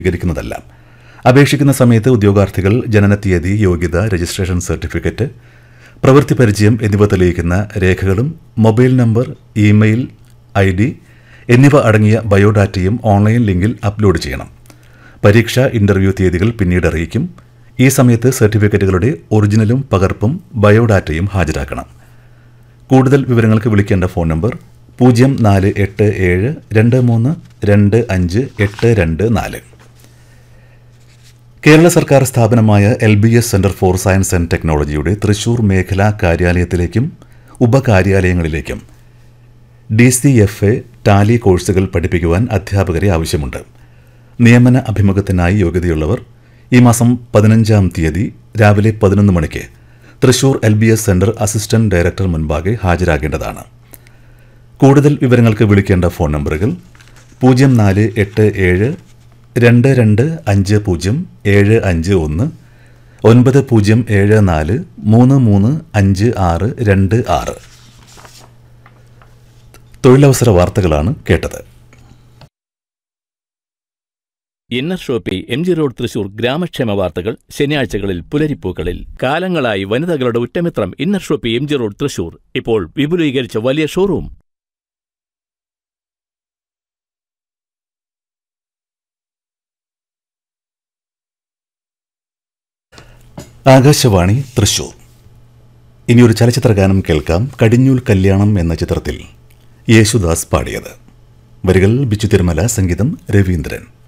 സ്വീകരിക്കുന്നതല്ല. അപേക്ഷിക്കുന്ന സമയത്ത് ഉദ്യോഗാർത്ഥികൾ ജനനത്തീയതി, യോഗ്യത, രജിസ്ട്രേഷൻ സർട്ടിഫിക്കറ്റ്, പ്രവൃത്തി പരിചയം എന്നിവ തെളിയിക്കുന്ന രേഖകളും മൊബൈൽ നമ്പർ, ഇമെയിൽ ID എന്നിവ അടങ്ങിയ ബയോഡാറ്റയും ഓൺലൈൻ ലിങ്കിൽ അപ്ലോഡ് ചെയ്യണം. പരീക്ഷ, ഇന്റർവ്യൂ തീയതികൾ പിന്നീട് അറിയിക്കും. ഈ സമയത്ത് സർട്ടിഫിക്കറ്റുകളുടെ ഒറിജിനലും പകർപ്പും ബയോഡാറ്റയും ഹാജരാക്കണം. കൂടുതൽ വിവരങ്ങൾക്ക് വിളിക്കേണ്ട ഫോൺ നമ്പർ 048723258224. കേരള സർക്കാർ സ്ഥാപനമായ LBS centre for science and ടെക്നോളജിയുടെ തൃശൂർ മേഖലാ കാര്യാലയത്തിലേക്കും ഉപകാര്യാലയങ്ങളിലേക്കും DCFA ടാലി കോഴ്സുകൾ പഠിപ്പിക്കുവാൻ അധ്യാപകരെ ആവശ്യമുണ്ട്. നിയമന അഭിമുഖത്തിനായി യോഗ്യതയുള്ളവർ ഈ മാസം 15-ാം തീയതി രാവിലെ 11 മണിക്ക് Thrissur LBS centre assistant director മുൻപാകെ ഹാജരാകേണ്ടതാണ്. കൂടുതൽ വിവരങ്ങൾക്ക് വിളിക്കേണ്ട ഫോൺ നമ്പറുകൾ 048722507551, 9074335626. തൊഴിലവസര വാർത്തകളാണ് കേട്ടത്. Inner Shopee MG road Thrissur ഗ്രാമക്ഷേമ വാർത്തകൾ ശനിയാഴ്ചകളിൽ പുലരിപ്പൂക്കളിൽ. കാലങ്ങളായി വനിതകളുടെ ഉറ്റമിത്രം inner Shopee MG road Thrissur ഇപ്പോൾ വിപുലീകരിച്ച വലിയ ഷോറൂം. ആകാശവാണി തൃശൂർ. ഇനിയൊരു ചലച്ചിത്രഗാനം കേൾക്കാം. കടിഞ്ഞൂൽ കല്യാണം എന്ന ചിത്രത്തിൽ യേശുദാസ് പാടിയത്. വരികൾ ബിച്ചു തിരുമല, സംഗീതം രവീന്ദ്രൻ.